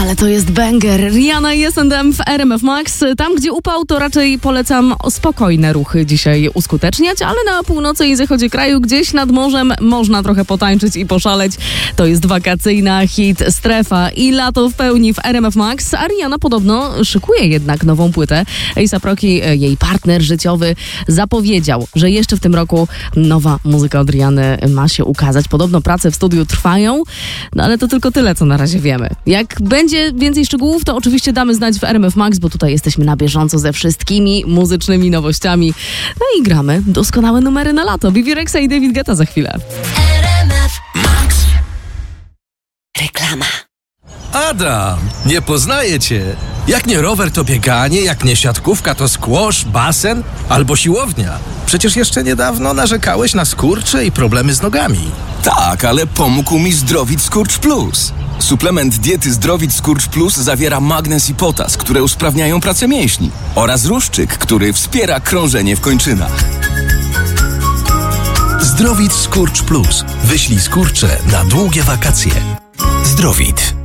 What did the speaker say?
Ale to jest banger. Rihanna i S&M w RMF Max. Tam, gdzie upał, to raczej polecam spokojne ruchy dzisiaj uskuteczniać, ale na północy i zachodzie kraju, gdzieś nad morzem, można trochę potańczyć i poszaleć. To jest wakacyjna hit strefa i lato w pełni w RMF Max, a Rihanna podobno szykuje jednak nową płytę. A$ap Rocky, jej partner życiowy, zapowiedział, że jeszcze w tym roku nowa muzyka od Rihanny ma się ukazać. Podobno prace w studiu trwają, no ale to tylko tyle, co na razie wiemy. Jak będzie więcej szczegółów, to oczywiście damy znać w RMF Max, bo tutaj jesteśmy na bieżąco ze wszystkimi muzycznymi nowościami. No i gramy doskonałe numery na lato. Bibi Rexha i David Guetta za chwilę. RMF Max. Reklama. Adam, nie poznaję cię. Jak nie rower, to bieganie, jak nie siatkówka, to squash, basen albo siłownia. Przecież jeszcze niedawno narzekałeś na skurcze i problemy z nogami. Tak, ale pomógł mi Zdrowit Skurcz Plus. Suplement diety Zdrowit Skurcz Plus zawiera magnez i potas, które usprawniają pracę mięśni, oraz ruszczyk, który wspiera krążenie w kończynach. Zdrowit Skurcz Plus. Wyślij skurcze na długie wakacje. Zdrowit.